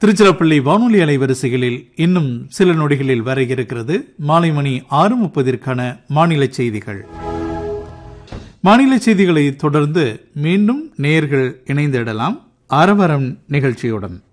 திருச்சிராப்பள்ளி வானொலி அலைவரிசைகளில் இன்னும் சில நொடிகளில் வர இருக்கிறது மாலை மணி 6:30 மாநில செய்திகள். மாநில செய்திகளை தொடர்ந்து மீண்டும் நேயர்கள் இணைந்திடலாம் ஆரவாரம் நிகழ்ச்சியுடன்.